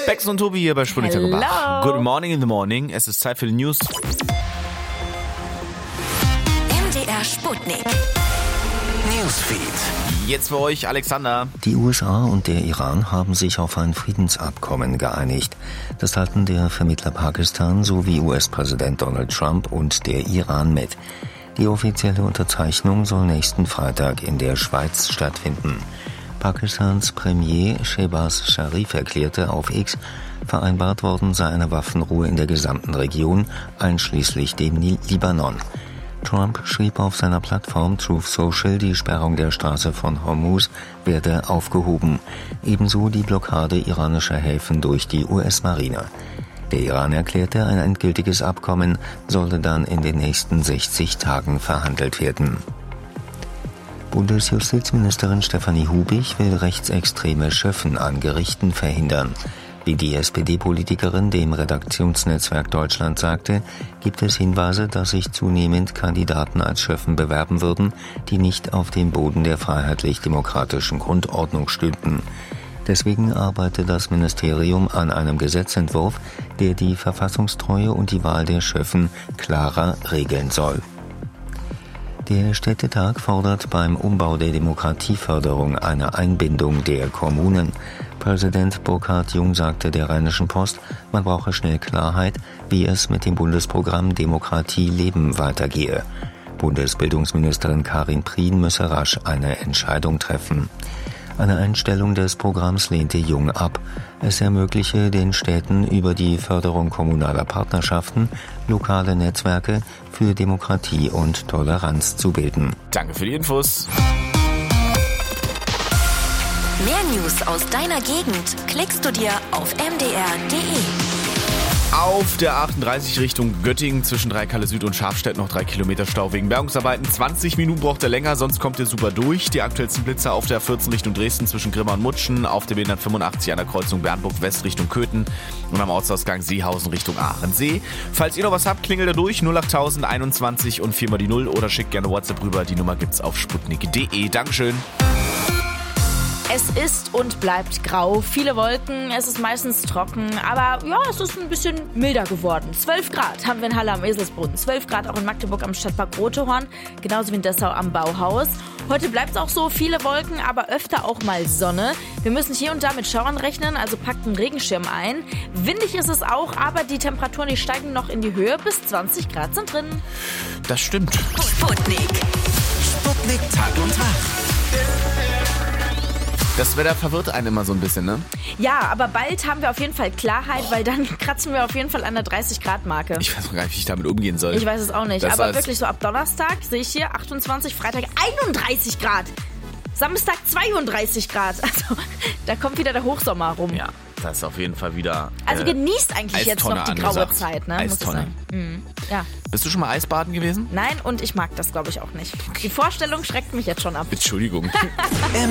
Bex und Tobi hier bei Sputnik Tagebach. Good morning in the morning. Es ist Zeit für die News. MDR Sputnik. Newsfeed. Jetzt für euch Alexander. Die USA und der Iran haben sich auf ein Friedensabkommen geeinigt. Das halten der Vermittler Pakistan sowie US-Präsident Donald Trump und der Iran mit. Die offizielle Unterzeichnung soll nächsten Freitag in der Schweiz stattfinden. Pakistans Premier Shehbaz Sharif erklärte auf X, vereinbart worden sei eine Waffenruhe in der gesamten Region, einschließlich dem Libanon. Trump schrieb auf seiner Plattform Truth Social, die Sperrung der Straße von Hormuz werde aufgehoben, ebenso die Blockade iranischer Häfen durch die US-Marine. Der Iran erklärte, ein endgültiges Abkommen solle dann in den nächsten 60 Tagen verhandelt werden. Bundesjustizministerin Stefanie Hubig will rechtsextreme Schöffen an Gerichten verhindern. Wie die SPD-Politikerin dem Redaktionsnetzwerk Deutschland sagte, gibt es Hinweise, dass sich zunehmend Kandidaten als Schöffen bewerben würden, die nicht auf dem Boden der freiheitlich-demokratischen Grundordnung stünden. Deswegen arbeitet das Ministerium an einem Gesetzentwurf, der die Verfassungstreue und die Wahl der Schöffen klarer regeln soll. Der Städtetag fordert beim Umbau der Demokratieförderung eine Einbindung der Kommunen. Präsident Burkhard Jung sagte der Rheinischen Post, man brauche schnell Klarheit, wie es mit dem Bundesprogramm Demokratie leben weitergehe. Bundesbildungsministerin Karin Prien müsse rasch eine Entscheidung treffen. Eine Einstellung des Programms lehnte Jung ab. Es ermögliche den Städten über die Förderung kommunaler Partnerschaften lokale Netzwerke für Demokratie und Toleranz zu bilden. Danke für die Infos. Mehr News aus deiner Gegend klickst du dir auf mdr.de. Auf der 38 Richtung Göttingen zwischen Dreicalle Süd und Schafstedt noch 3 Kilometer Stau wegen Bergungsarbeiten. 20 Minuten braucht er länger, sonst kommt ihr super durch. Die aktuellsten Blitzer auf der 14 Richtung Dresden zwischen Grimma und Mutschen, auf der B185 an der Kreuzung Bernburg West Richtung Köthen und am Ortsausgang Seehausen Richtung Aachensee. Falls ihr noch was habt, klingelt da durch 08000 21 und 4 mal die 0 oder schickt gerne WhatsApp rüber. Die Nummer gibt's auf sputnik.de. Dankeschön. Es ist und bleibt grau, viele Wolken, es ist meistens trocken, aber ja, es ist ein bisschen milder geworden. 12 Grad haben wir in Halle am Eselsbrunn, 12 Grad auch in Magdeburg am Stadtpark Rotehorn, genauso wie in Dessau am Bauhaus. Heute bleibt es auch so, viele Wolken, aber öfter auch mal Sonne. Wir müssen hier und da mit Schauern rechnen, also packt einen Regenschirm ein. Windig ist es auch, aber die Temperaturen, die steigen noch in die Höhe, bis 20 Grad sind drin. Das stimmt. Sputnik. Sputnik Tag und Tag. Das Wetter verwirrt einen immer so ein bisschen, ne? Ja, aber bald haben wir auf jeden Fall Klarheit, weil dann kratzen wir auf jeden Fall an der 30-Grad-Marke. Ich weiß noch gar nicht, wie ich damit umgehen soll. Ich weiß es auch nicht, Das aber heißt, wirklich so ab Donnerstag sehe ich hier 28, Freitag 31 Grad. Samstag 32 Grad. Also da kommt wieder der Hochsommer rum. ja, das ist auf jeden Fall wieder Also genießt eigentlich jetzt noch die graue angesagt. Zeit, ne? Muss ich Eistonne. sagen. Ja. Bist du schon mal Eisbaden gewesen? Nein, und ich mag das, glaube ich, auch nicht. Die Vorstellung schreckt mich jetzt schon ab. Entschuldigung.